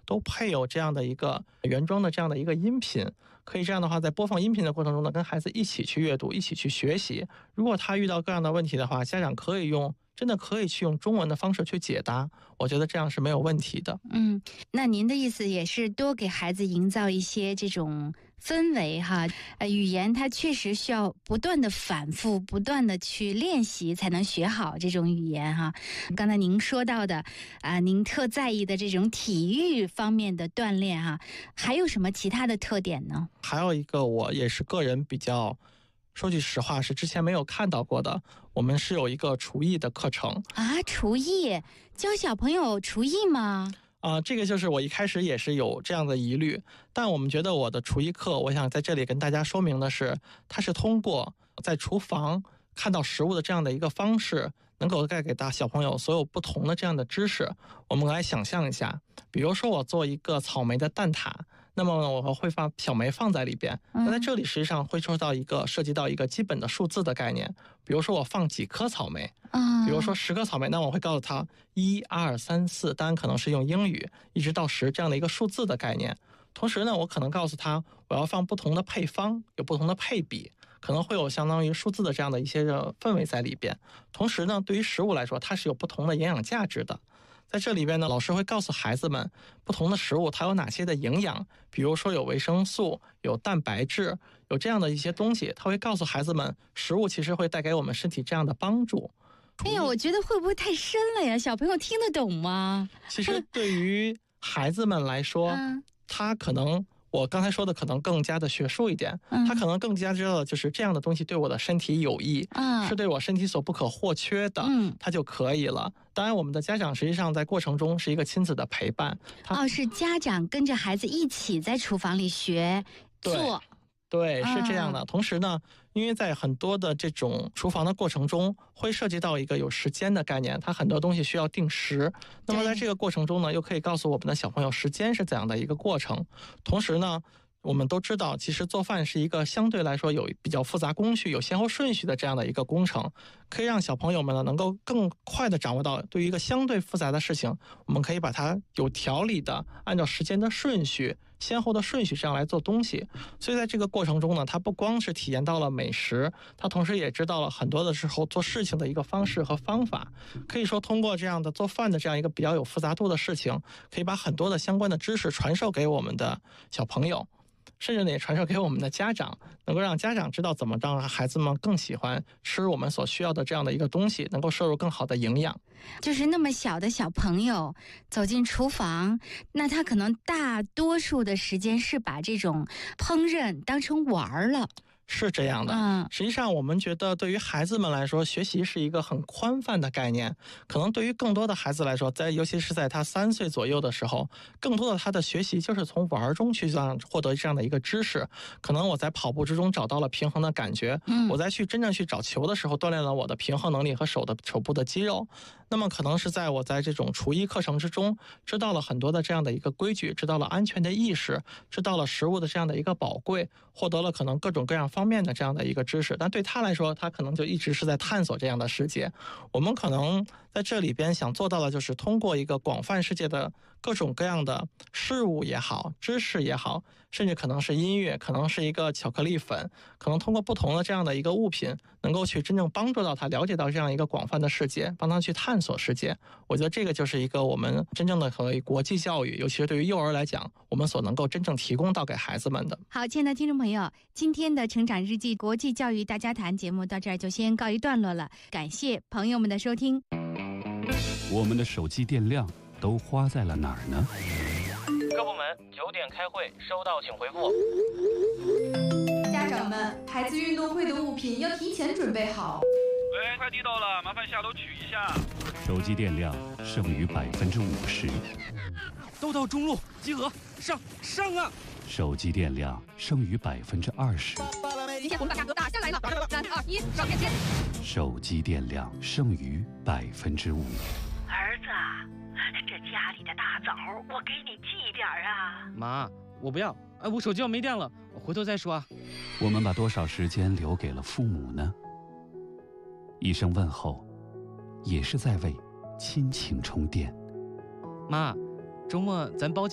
都配有这样的一个原装的这样的一个音频，可以这样的话在播放音频的过程中呢，跟孩子一起去阅读，一起去学习。如果他遇到各样的问题的话，家长真的可以去用中文的方式去解答，我觉得这样是没有问题的。 那您的意思也是多给孩子营造一些这种氛围哈，语言它确实需要不断的反复，不断的去练习才能学好这种语言哈。刚才您说到的您特在意的这种体育方面的锻炼哈，还有什么其他的特点呢？ 还有一个我也是个人比较说句实话是之前没有看到过的，我们是有一个厨艺的课程厨艺教小朋友厨艺吗？ 这个就是我一开始也是有这样的疑虑，但我们觉得我的厨艺课，我想在这里跟大家说明的是，它是通过在厨房看到食物的这样的一个方式，能够带给大小朋友所有不同的这样的知识。我们来想象一下，比如说我做一个草莓的蛋挞，那么我会把小莓放在里边，那在这里实际上会涉及到一个基本的数字的概念，比如说我放几颗草莓，比如说10颗草莓，那我会告诉他1、2、3、4，当然可能是用英语一直到10这样的一个数字的概念。同时呢，我可能告诉他我要放不同的配方，有不同的配比，可能会有相当于数字的这样的一些氛围在里边。同时呢，对于食物来说，它是有不同的营养价值的。在这里边呢，老师会告诉孩子们不同的食物它有哪些的营养，比如说有维生素，有蛋白质，有这样的一些东西，他会告诉孩子们食物其实会带给我们身体这样的帮助。 哎呀，我觉得会不会太深了呀？小朋友听得懂吗？ 其实对于孩子们来说，他可能我刚才说的可能更加的学术一点，他可能更加知道的就是这样的东西对我的身体有益，是对我身体所不可或缺的，他就可以了。当然我们的家长实际上在过程中是一个亲子的陪伴， 是家长跟着孩子一起在厨房里学做。 对，是这样的。同时呢，因为在很多的这种厨房的过程中会涉及到一个有时间的概念，它很多东西需要定时，那么在这个过程中呢，又可以告诉我们的小朋友时间是怎样的一个过程。同时呢，我们都知道其实做饭是一个相对来说有比较复杂工序，有先后顺序的这样的一个工程，可以让小朋友们呢能够更快的掌握到对于一个相对复杂的事情，我们可以把它有条理的按照时间的顺序，先后的顺序这样来做东西。所以在这个过程中呢，他不光是体验到了美食，他同时也知道了很多的时候做事情的一个方式和方法。可以说通过这样的做饭的这样一个比较有复杂度的事情，可以把很多的相关的知识传授给我们的小朋友，甚至呢也传授给我们的家长，能够让家长知道怎么让孩子们更喜欢吃我们所需要的这样的一个东西，能够摄入更好的营养。 就是那么小的小朋友走进厨房，那他可能大多数的时间是把这种烹饪当成玩了。 是这样的，实际上我们觉得对于孩子们来说，学习是一个很宽泛的概念，可能对于更多的孩子来说，尤其是在他3岁左右的时候，更多的他的学习就是从玩中去获得这样的一个知识。可能我在跑步之中找到了平衡的感觉，我在真正去找球的时候锻炼了我的平衡能力和手部的肌肉。那么可能是我在这种厨艺课程之中知道了很多的这样的一个规矩，知道了安全的意识，知道了食物的这样的一个宝贵，获得了可能各种各样方面的这样的一个知识。但对他来说，他可能就一直是在探索这样的世界。我们可能在这里边想做到的就是通过一个广泛世界的各种各样的事物也好，知识也好，甚至可能是音乐，可能是一个巧克力粉，可能通过不同的这样的一个物品，能够去真正帮助到他了解到这样一个广泛的世界，帮他去探索世界。我觉得这个就是一个我们真正的国际教育，尤其是对于幼儿来讲，我们所能够真正提供到给孩子们的。 好，亲爱的听众朋友，今天的成长日记国际教育大家谈节目到这儿就先告一段落了，感谢朋友们的收听。 我们的手机电量都花在了哪儿呢？ 各部门9点开会，收到请回复。 家长们，孩子运动会的物品要提前准备好。 喂，快递到了，麻烦下楼取一下。 手机电量剩余50%。 都到中路，集合，上啊！ 手机电量剩余20%。 今天我们把价格打下来了，3、2、1，上链接。 手机电量剩余5%。 儿子，这家里的大枣我给你寄点啊。 妈，我不要，我手机要没电了，我回头再说啊。 我们把多少时间留给了父母呢？一声问候，也是在为亲情充电。 妈，周末咱包